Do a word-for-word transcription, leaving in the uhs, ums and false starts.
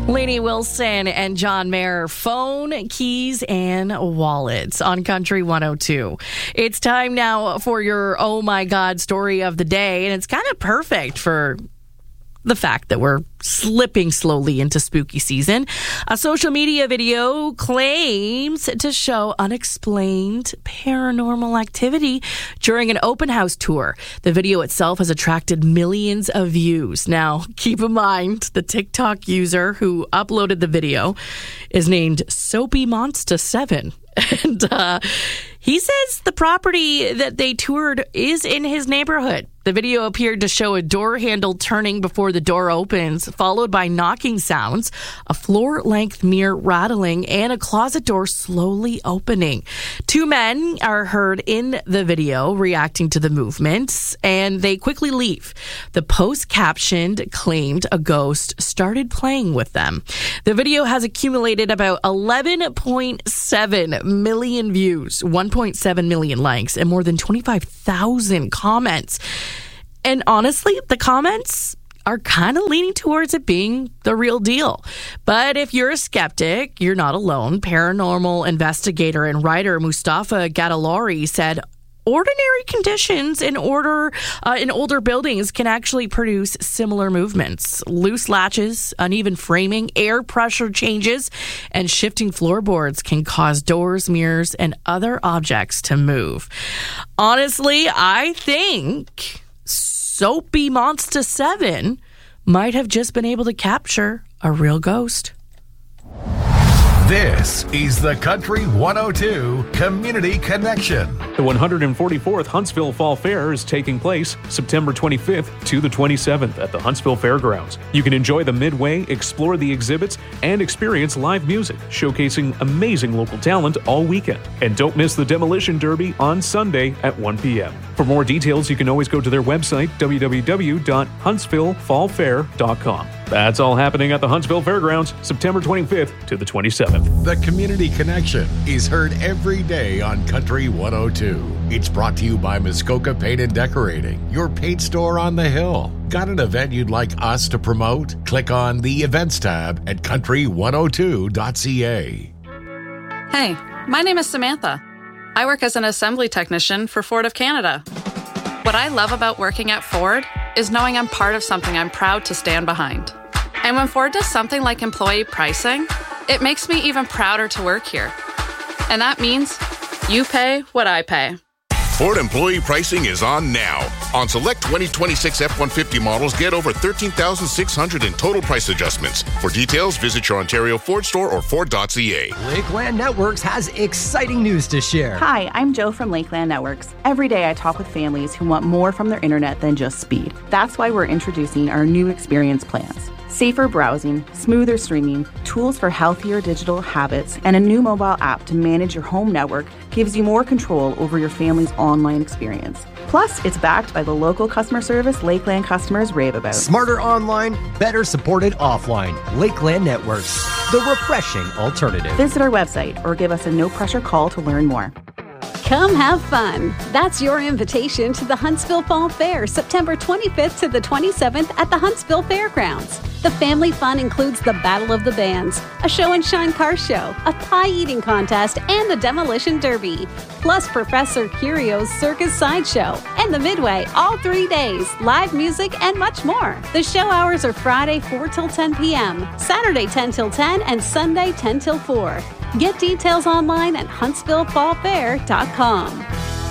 Lainey Wilson and John Mayer, phone, keys, and wallets on Country one oh two. It's time now for your Oh My God story of the day, and it's kind of perfect for the fact that we're slipping slowly into spooky season. A social media video claims to show unexplained paranormal activity during an open house tour. The video itself has attracted millions of views. Now, keep in mind, the TikTok user who uploaded the video is named Soapy Monster seven. And uh, he says the property that they toured is in his neighborhood. The video appeared to show a door handle turning before the door opens, followed by knocking sounds, a floor-length mirror rattling, and a closet door slowly opening. Two men are heard in the video reacting to the movements, and they quickly leave. The post captioned claimed a ghost started playing with them. The video has accumulated about eleven point seven million views, one point seven million likes, and more than twenty-five thousand comments. And honestly, the comments are kind of leaning towards it being the real deal. But if you're a skeptic, you're not alone. Paranormal investigator and writer Mustafa Gadalori said ordinary conditions in order uh, in older buildings can actually produce similar movements. Loose latches, uneven framing, air pressure changes, and shifting floorboards can cause doors, mirrors, and other objects to move. Honestly, I think Soapy Monster seven might have just been able to capture a real ghost. This is the Country one oh two Community Connection. The one hundred forty-fourth Huntsville Fall Fair is taking place September twenty-fifth to the twenty-seventh at the Huntsville Fairgrounds. You can enjoy the Midway, explore the exhibits, and experience live music, showcasing amazing local talent all weekend. And don't miss the Demolition Derby on Sunday at one p.m. For more details, you can always go to their website, w w w dot huntsville fall fair dot com. That's all happening at the Huntsville Fairgrounds, September twenty-fifth to the twenty-seventh. The Community Connection is heard every day on Country one oh two. It's brought to you by Muskoka Paint and Decorating, your paint store on the hill. Got an event you'd like us to promote? Click on the Events tab at country one oh two dot c a. Hey, my name is Samantha. I work as an assembly technician for Ford of Canada. What I love about working at Ford is knowing I'm part of something I'm proud to stand behind. And when Ford does something like employee pricing, it makes me even prouder to work here. And that means you pay what I pay. Ford employee pricing is on now. On select twenty twenty-six F one fifty models, get over thirteen thousand six hundred dollars in total price adjustments. For details, visit your Ontario Ford store or ford dot c a. Lakeland Networks has exciting news to share. Hi, I'm Joe from Lakeland Networks. Every day I talk with families who want more from their internet than just speed. That's why we're introducing our new experience plans. Safer browsing, smoother streaming, tools for healthier digital habits, and a new mobile app to manage your home network gives you more control over your family's online experience. Plus, it's backed by the local customer service Lakeland customers rave about. Smarter online, better supported offline. Lakeland Networks, the refreshing alternative. Visit our website or give us a no-pressure call to learn more. Come have fun. That's your invitation to the Huntsville Fall Fair, September twenty-fifth to the twenty-seventh at the Huntsville Fairgrounds. The family fun includes the Battle of the Bands, a show and shine car show, a pie eating contest, and the Demolition Derby, plus Professor Curio's Circus Sideshow, and the Midway all three days, live music, and much more. The show hours are Friday four till ten p.m., Saturday ten till ten, and Sunday ten till four. Get details online at huntsville fall fair dot com.